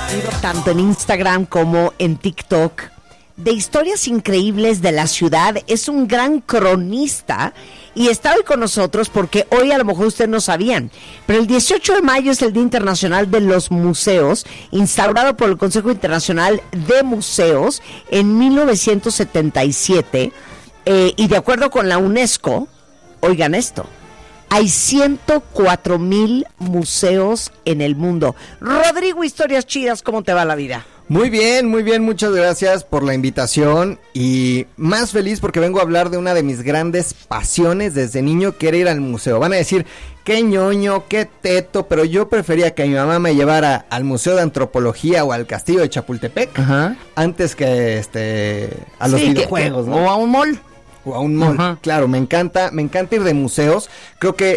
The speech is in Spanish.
Tanto en Instagram como en TikTok, de historias increíbles de la ciudad. Es un gran cronista y está hoy con nosotros porque hoy a lo mejor ustedes no sabían, pero el 18 de mayo es el Día Internacional de los Museos, instaurado por el Consejo Internacional de Museos en 1977, y de acuerdo con la UNESCO, oigan esto, hay 104,000 museos en el mundo. Rodrigo, historias chidas, ¿cómo te va la vida? Muy bien, muchas gracias por la invitación y más feliz porque vengo a hablar de una de mis grandes pasiones desde niño, que era ir al museo. Van a decir, qué ñoño, qué teto, pero yo prefería que mi mamá me llevara al Museo de Antropología o al Castillo de Chapultepec, ajá, antes que a los videojuegos, ¿no? O a un mall. O a un mall. Ajá. Claro, me encanta ir de museos. Creo que